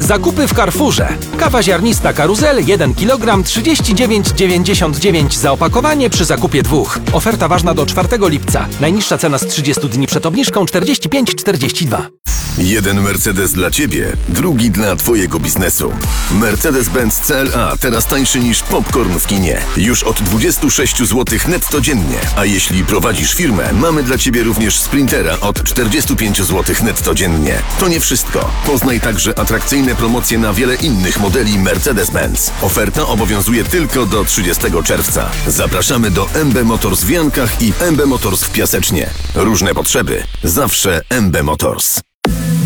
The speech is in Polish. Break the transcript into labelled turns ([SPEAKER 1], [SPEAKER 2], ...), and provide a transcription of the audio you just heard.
[SPEAKER 1] Zakupy w Carrefourze. Kawa ziarnista Karuzel 1 kg 39,99 za opakowanie przy zakupie 2. Oferta ważna do 4 lipca. Najniższa cena z 30 dni przed obniżką 45,42.
[SPEAKER 2] Jeden Mercedes dla Ciebie, drugi dla Twojego biznesu. Mercedes-Benz CLA teraz tańszy niż popcorn w kinie. Już od 26 zł netto dziennie. A jeśli prowadzisz firmę, mamy dla Ciebie również Sprintera od 45 zł netto dziennie. To nie wszystko. Poznaj także atrakcyjne promocje na wiele innych modeli Mercedes-Benz. Oferta obowiązuje tylko do 30 czerwca. Zapraszamy do MB Motors w Jankach i MB Motors w Piasecznie. Różne potrzeby. Zawsze MB Motors.